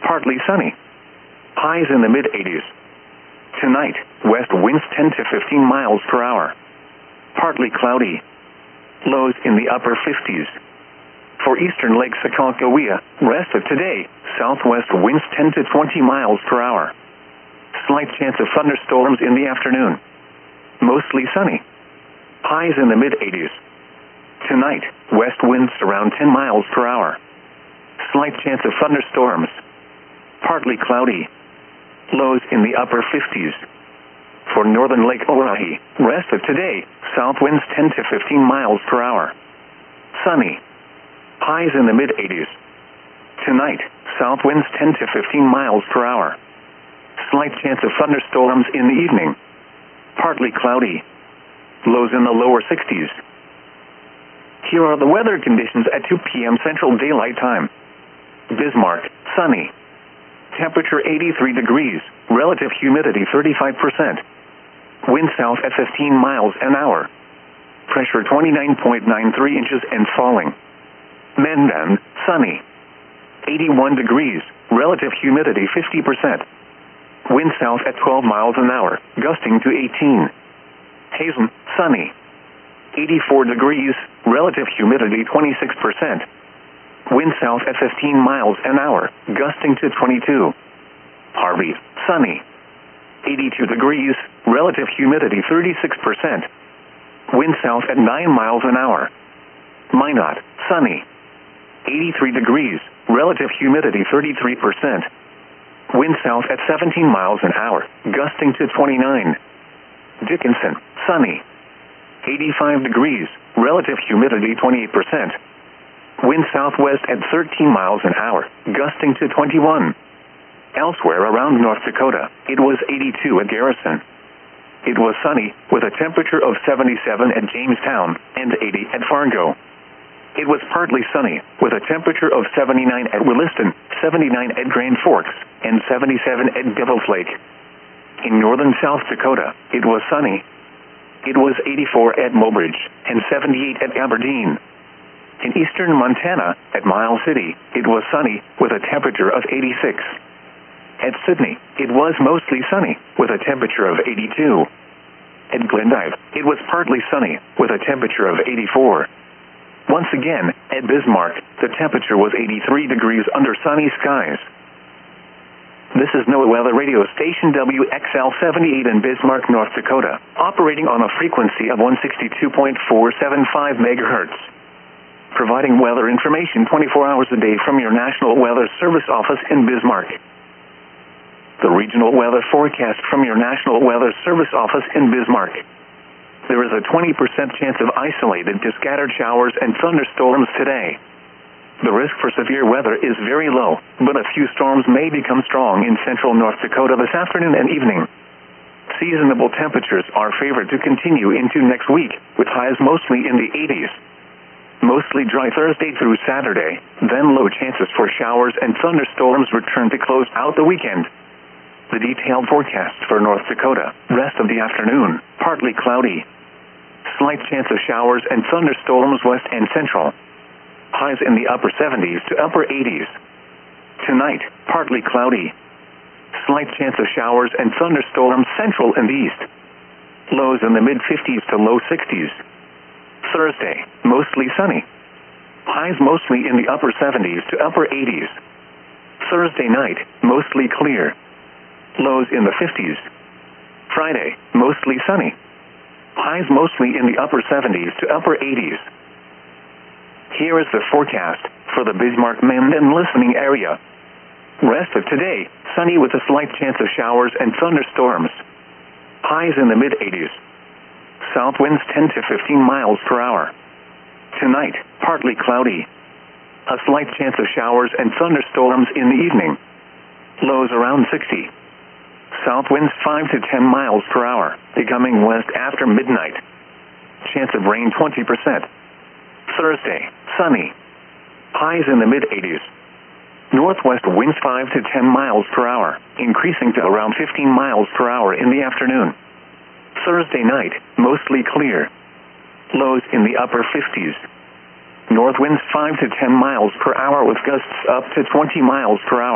partly sunny. Highs in the mid-80s. Tonight, west winds 10 to 15 miles per hour. Partly cloudy. Lows in the upper 50s. For eastern Lake Sacagawea, rest of today, southwest winds 10 to 20 miles per hour. Slight chance of thunderstorms in the afternoon. Mostly sunny. Highs in the mid-80s. Tonight, west winds around 10 miles per hour. Slight chance of thunderstorms. Partly cloudy. Lows in the upper 50s. For northern Lake Orohi, rest of today, south winds 10 to 15 miles per hour. Sunny. Highs in the mid-80s. Tonight, south winds 10 to 15 miles per hour. Slight chance of thunderstorms in the evening. Partly cloudy. Lows in the lower 60s. Here are the weather conditions at 2 p.m. Central Daylight Time. Bismarck, sunny. Temperature 83 degrees, relative humidity 35%. Wind south at 15 miles an hour. Pressure 29.93 inches and falling. Mendan, sunny. 81 degrees, relative humidity 50%. Wind south at 12 miles an hour, gusting to 18. Hazen, sunny. 84 degrees, relative humidity 26%. Wind south at 15 miles an hour, gusting to 22. Harvey, sunny. 82 degrees, relative humidity 36%. Wind south at 9 miles an hour. Minot, sunny. 83 degrees, relative humidity 33%. Wind south at 17 miles an hour, gusting to 29. Dickinson, sunny. 85 degrees, relative humidity 28%. Wind southwest at 13 miles an hour, gusting to 21. Elsewhere around North Dakota, it was 82 at Garrison. It was sunny, with a temperature of 77 at Jamestown and 80 at Fargo. It was partly sunny, with a temperature of 79 at Williston, 79 at Grand Forks, and 77 at Devil's Lake. In northern South Dakota, it was sunny. It was 84 at Mobridge, and 78 at Aberdeen. In eastern Montana, at Miles City, it was sunny, with a temperature of 86. At Sydney, it was mostly sunny, with a temperature of 82. At Glendive, it was partly sunny, with a temperature of 84. Once again, at Bismarck, the temperature was 83 degrees under sunny skies. This is NOAA Weather Radio Station WXL-78 in Bismarck, North Dakota, operating on a frequency of 162.475 megahertz. Providing weather information 24 hours a day from your National Weather Service office in Bismarck. The regional weather forecast from your National Weather Service office in Bismarck. There is a 20% chance of isolated to scattered showers and thunderstorms today. The risk for severe weather is very low, but a few storms may become strong in central North Dakota this afternoon and evening. Seasonable temperatures are favored to continue into next week, with highs mostly in the 80s. Mostly dry Thursday through Saturday, then low chances for showers and thunderstorms return to close out the weekend. The detailed forecast for North Dakota, rest of the afternoon, partly cloudy. Slight chance of showers and thunderstorms west and central. Highs in the upper 70s to upper 80s. Tonight, partly cloudy. Slight chance of showers and thunderstorms central and east. Lows in the mid-50s to low 60s. Thursday, mostly sunny. Highs mostly in the upper 70s to upper 80s. Thursday night, mostly clear. Lows in the 50s. Friday, mostly sunny. Highs mostly in the upper 70s to upper 80s. Here is the forecast for the Bismarck-Mandan listening area. Rest of today, sunny with a slight chance of showers and thunderstorms. Highs in the mid-80s. South winds 10 to 15 miles per hour. Tonight, partly cloudy. A slight chance of showers and thunderstorms in the evening. Lows around 60. South winds 5 to 10 miles per hour, becoming west after midnight. Chance of rain 20%. Thursday, sunny. Highs in the mid-80s. Northwest winds 5 to 10 miles per hour, increasing to around 15 miles per hour in the afternoon. Thursday night, mostly clear. Lows in the upper 50s. North winds 5 to 10 miles per hour with gusts up to 20 miles per hour.